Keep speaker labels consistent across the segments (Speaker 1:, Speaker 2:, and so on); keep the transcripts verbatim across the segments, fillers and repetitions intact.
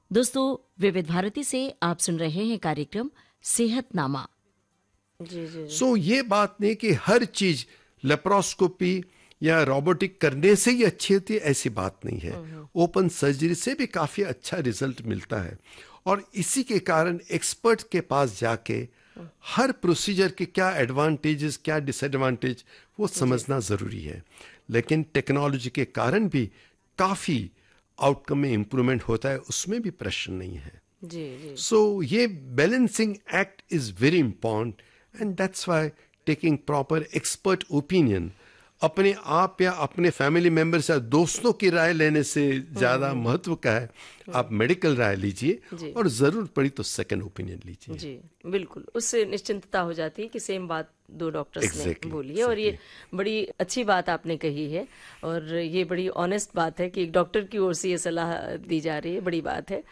Speaker 1: दोस्तों, विविध भारती से आप सुन रहे हैं कार्यक्रम सेहतनामा।
Speaker 2: जी जी जी।
Speaker 3: सो so, ये बात नहीं कि हर चीज लेप्रोस्कोपी या रोबोटिक करने से ही अच्छी होती है, ऐसी बात नहीं है। ओपन सर्जरी से भी काफी अच्छा रिजल्ट मिलता है और इसी के कारण एक्सपर्ट के पास जाके हर प्रोसीजर के क्या एडवांटेजेस क्या डिसएडवांटेज वो समझना जरूरी है। लेकिन टेक्नोलॉजी के कारण भी काफी आउटकम में इंप्रूवमेंट होता है, उसमें भी प्रश्न नहीं है।
Speaker 2: जी जी।
Speaker 3: सो ये balancing act is very important and that's why taking proper expert opinion अपने आप या अपने फैमिली मेंबर्स या दोस्तों की राय लेने से ज्यादा महत्व का है। आप मेडिकल राय लीजिए और जरूरत पड़ी तो सेकंड ओपिनियन लीजिए।
Speaker 2: जी बिल्कुल, उससे निश्चिंतता हो जाती है कि सेम बात दो डॉक्टर्स
Speaker 3: Exactly,
Speaker 2: ने बोली है। और ये बड़ी अच्छी बात आपने कही है और ये बड़ी ऑनेस्ट बात है कि एक डॉक्टर की ओर से ये सलाह दी जा रही है, बड़ी बात है।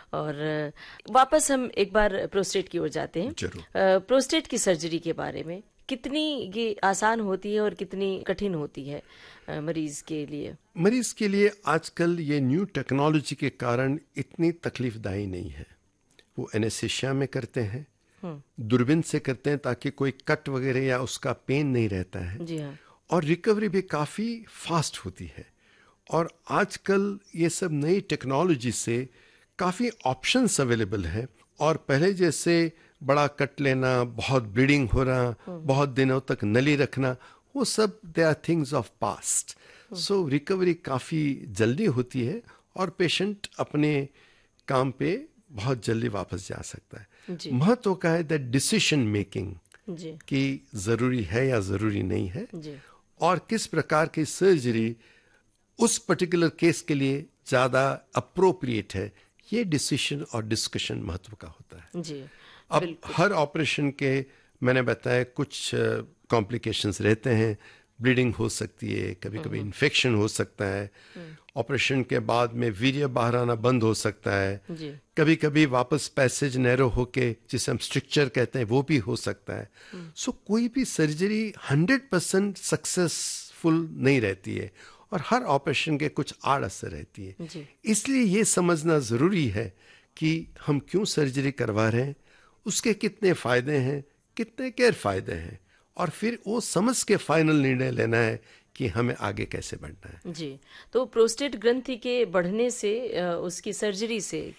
Speaker 2: और वापस हम एक बार प्रोस्टेट की ओर जाते हैं।
Speaker 3: जरूर।
Speaker 2: अ, प्रोस्टेट की सर्जरी के बारे में कितनी ये आसान होती है और कितनी कठिन होती है अ, मरीज के लिए?
Speaker 3: मरीज के लिए आजकल ये न्यू टेक्नोलॉजी के कारण इतनी तकलीफदायी नहीं है। वो एनेस्थीसिया में करते हैं, दूरबीन से करते हैं ताकि कोई कट वगैरह या उसका पेन नहीं रहता है।
Speaker 2: जी हाँ।
Speaker 3: और रिकवरी भी काफ़ी फास्ट होती है। और आजकल ये सब नई टेक्नोलॉजी से काफ़ी ऑप्शंस अवेलेबल हैं और पहले जैसे बड़ा कट लेना, बहुत ब्लीडिंग हो रहा, बहुत दिनों तक नली रखना, वो सब they are things of past. So recovery काफ़ी जल्दी होती है और पेशेंट अपने काम पे बहुत जल्दी वापस जा सकता है।
Speaker 2: जी
Speaker 3: महत्व का है दैट डिसीजन मेकिंग
Speaker 2: जी
Speaker 3: कि ज़रूरी है या ज़रूरी नहीं है
Speaker 2: जी
Speaker 3: और किस प्रकार की सर्जरी उस पर्टिकुलर केस के लिए ज़्यादा अप्रोप्रिएट है, ये डिसीजन और डिस्कशन महत्व का होता है।
Speaker 2: जी।
Speaker 3: अब हर ऑपरेशन के मैंने बताया कुछ कॉम्प्लिकेशंस रहते हैं, ब्लीडिंग हो सकती है, कभी कभी इन्फेक्शन हो सकता है, ऑपरेशन के बाद में वीर्य बाहर आना बंद हो सकता है,
Speaker 2: जी
Speaker 3: कभी कभी वापस पैसेज नैरो होके जिसे हम स्ट्रिक्चर कहते हैं वो भी हो सकता है। सो so, कोई भी सर्जरी हंड्रेड परसेंट सक्सेसफुल नहीं रहती है और हर ऑपरेशन के कुछ आड़ असर रहती है।
Speaker 2: जी।
Speaker 3: इसलिए ये समझना ज़रूरी है कि हम क्यों सर्जरी करवा रहे हैं, उसके कितने फ़ायदे हैं, कितने गैर फायदे हैं, और फिर वो समझ के फाइनल निर्णय लेना है कि हमें आगे कैसे बढ़ना है।
Speaker 2: जी। तो प्रोस्टेट ग्रंथि के बढ़ने से अ, उसकी सर्जरी से